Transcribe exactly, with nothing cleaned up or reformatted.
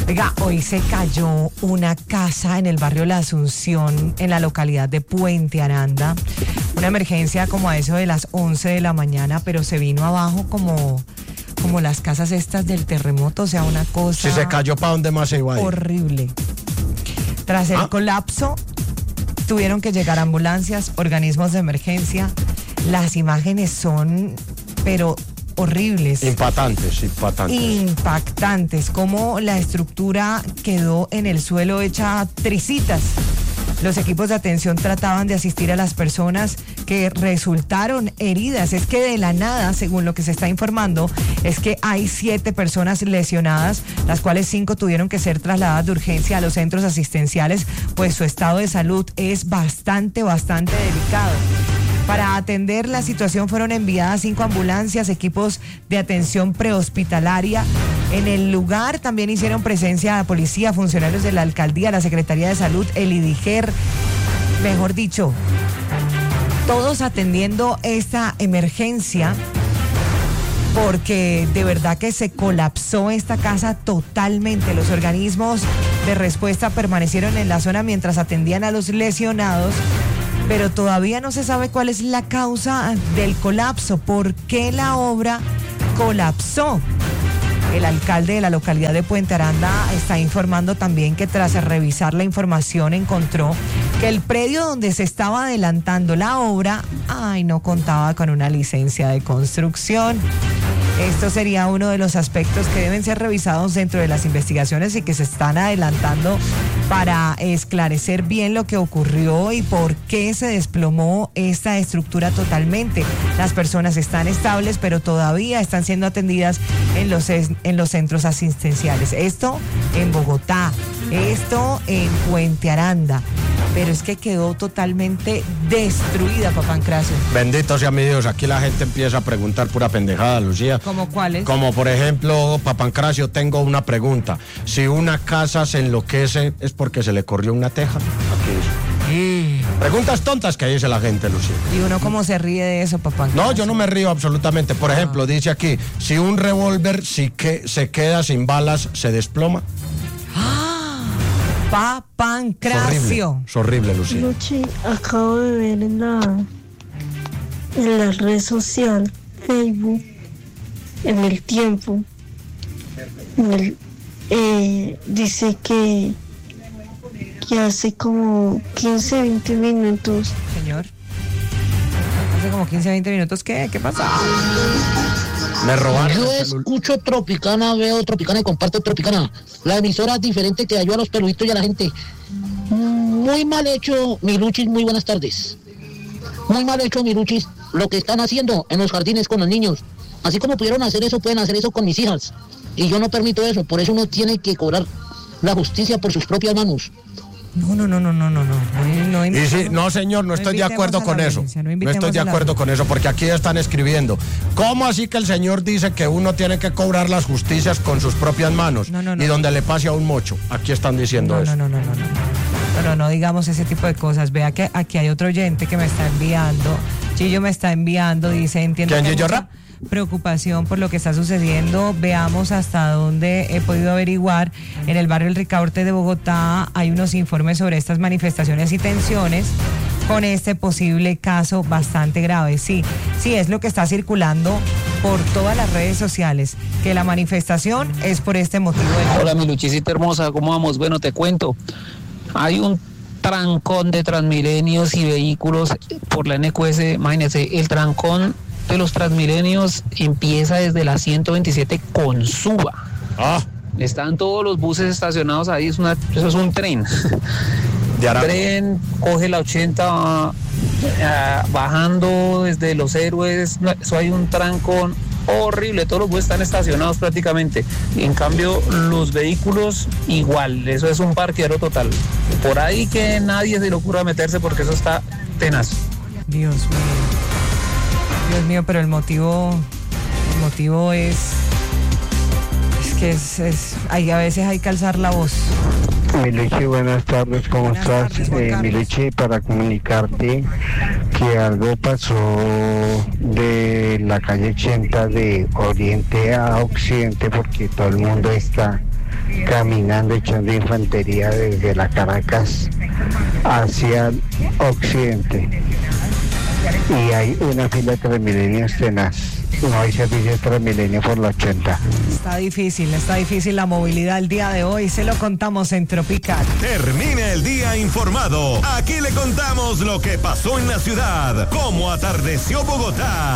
Oiga, hoy se cayó una casa en el barrio La Asunción, en la localidad de Puente Aranda. Una emergencia como a eso de las once de la mañana, pero se vino abajo como, como las casas estas del terremoto, o sea, una cosa... Si se cayó, ¿para dónde más se iba a ir? Horrible. Tras el ¿Ah? colapso, tuvieron que llegar ambulancias, organismos de emergencia. Las imágenes son, pero... horribles. Impactantes, impactantes. Impactantes, como la estructura quedó en el suelo hecha tricitas. Los equipos de atención trataban de asistir a las personas que resultaron heridas. Es que de la nada, según lo que se está informando, es que hay siete personas lesionadas, las cuales cinco tuvieron que ser trasladadas de urgencia a los centros asistenciales, pues su estado de salud es bastante, bastante delicado. Para atender la situación fueron enviadas cinco ambulancias, equipos de atención prehospitalaria. En el lugar también hicieron presencia la policía, funcionarios de la alcaldía, la Secretaría de Salud, el IDIGER, mejor dicho, todos atendiendo esta emergencia, porque de verdad que se colapsó esta casa totalmente. Los organismos de respuesta permanecieron en la zona mientras atendían a los lesionados, pero todavía no se sabe cuál es la causa del colapso, por qué la obra colapsó. El alcalde de la localidad de Puente Aranda está informando también que tras revisar la información encontró que el predio donde se estaba adelantando la obra, ay, no contaba con una licencia de construcción. Esto sería uno de los aspectos que deben ser revisados dentro de las investigaciones y que se están adelantando para esclarecer bien lo que ocurrió y por qué se desplomó esta estructura totalmente. Las personas están estables, pero todavía están siendo atendidas en los, en los centros asistenciales. Esto en Bogotá, esto en Puente Aranda. Pero es que quedó totalmente destruida, Papancracio. Bendito sea mi Dios, aquí la gente empieza a preguntar pura pendejada, Lucía. ¿Cómo cuáles? Como por ejemplo, Papancracio, tengo una pregunta. Si una casa se enloquece, ¿es porque se le corrió una teja? Aquí dice. Mm. Preguntas tontas que dice la gente, Lucía. ¿Y uno cómo se ríe de eso, Papancracio? No, yo no me río absolutamente. Por Ah. ejemplo, dice aquí, si un revólver si que se queda sin balas, ¿se desploma? Papancracio. Es horrible, Lucía. Luchi, acabo de ver en la, en la red social, Facebook, en El Tiempo, en el, eh, dice que, que hace como quince, veinte minutos. Señor. Hace como quince, veinte minutos, ¿qué? ¿Qué pasa? Me robaron. Yo escucho Tropicana, veo Tropicana y comparto Tropicana. La emisora diferente que ayuda a los peluditos y a la gente. Muy mal hecho, Miluchis, muy buenas tardes. Muy mal hecho, Miluchis, lo que están haciendo en los jardines con los niños. Así como pudieron hacer eso, pueden hacer eso con mis hijas. Y yo no permito eso, por eso uno tiene que cobrar la justicia por sus propias manos. No, no, no, no, no, no, no. no Y sí, no, señor, no, no estoy de acuerdo con eso. No, no estoy de acuerdo con eso, porque aquí están escribiendo. ¿Cómo así que el señor dice que uno tiene que cobrar las justicias con sus propias manos? No, no, no. Y donde le pase a un mocho. Aquí están diciendo no, eso. No, no, no, no, no. No, no, no digamos ese tipo de cosas. Vea que aquí hay otro oyente que me está enviando. Chillo me está enviando, dice, entiendo. ¿Quién, que hay Gillo mucha Rap? preocupación por lo que está sucediendo. Veamos hasta dónde he podido averiguar. En el barrio El Ricaurte de Bogotá hay unos informes sobre estas manifestaciones y tensiones con este posible caso bastante grave. Sí, sí, es lo que está circulando por todas las redes sociales, que la manifestación es por este motivo. Hola, mi Luchicita hermosa, ¿cómo vamos? Bueno, te cuento. Hay un trancón de Transmilenios y vehículos por la N Q S. Imagínense, el trancón de los Transmilenios empieza desde la ciento veintisiete con Suba. Ah. Están todos los buses estacionados ahí, es una, eso es un tren. De El tren coge la ochenta uh, bajando desde Los Héroes, eso hay un trancón horrible, todos los buses están estacionados prácticamente. Y en cambio los vehículos igual, eso es un parqueadero total. Por ahí que nadie se le ocurra meterse porque eso está tenaz. Dios mío. Dios mío, pero el motivo, el motivo es, es que es, es hay, a veces hay que alzar la voz. Miluchi, buenas tardes, ¿cómo buenas estás? Tardes, Juan eh, Carlos. Miluchi, para comunicarte que algo pasó de la calle ochenta de oriente a occidente, porque todo el mundo está caminando, echando infantería desde la Caracas hacia el occidente. Y hay una fila de Transmilenio tenaz. No hay servicio de Transmilenio por la ochenta. Está difícil, está difícil la movilidad el día de hoy. Se lo contamos en Tropical. Termina el día informado. Aquí le contamos lo que pasó en la ciudad, cómo atardeció Bogotá.